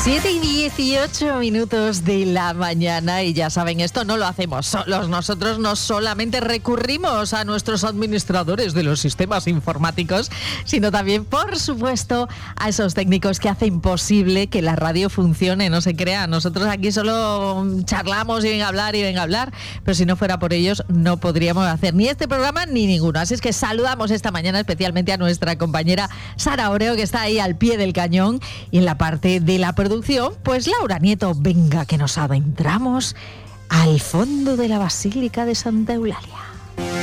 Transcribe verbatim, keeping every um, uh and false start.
siete y dieciocho minutos de la mañana, y ya saben, esto no lo hacemos solos. Nosotros no solamente recurrimos a nuestros administradores de los sistemas informáticos, sino también, por supuesto, a esos técnicos que hacen posible que la radio funcione. No se crean, nosotros aquí solo charlamos y ven a hablar y ven a hablar, pero si no fuera por ellos no podríamos hacer ni este programa ni ninguno. Así es que saludamos esta mañana especialmente a nuestra compañera Sara Oreo, que está ahí al pie del cañón, y en la parte de la producción, pues Laura Nieto. Venga, que nos adentramos al fondo de la Basílica de Santa Eulalia.